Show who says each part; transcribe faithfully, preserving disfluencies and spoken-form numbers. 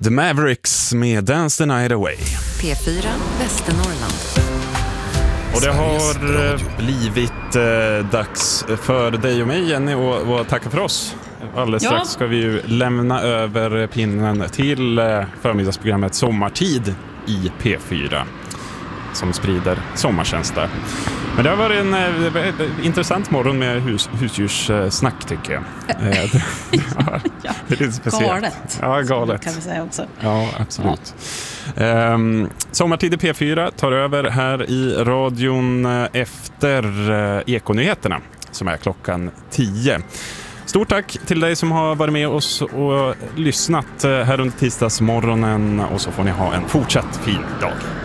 Speaker 1: The Mavericks med Dance the Night Away.
Speaker 2: P fyra Västernorrland.
Speaker 1: Och det har blivit eh, dags för dig och mig, Jenny, och, och tacka för oss. Alldeles strax ska vi ju lämna över pinnen till eh, förmiddagsprogrammet Sommartid i P fyra som sprider sommartjänster. Men det har varit en eh, intressant morgon med hus, husdjurssnack, tycker jag. Eh, det, ja,
Speaker 3: ja,
Speaker 1: det är lite speciellt.
Speaker 3: Galet.
Speaker 1: Ja, galet.
Speaker 3: Kan vi säga också.
Speaker 1: Ja, absolut. Ja. Um, Sommartid i P fyra tar över här i radion efter uh, Ekonyheterna som är klockan tio. Stort tack till dig som har varit med oss och lyssnat här under tisdagsmorgonen, och så får ni ha en fortsatt fin dag.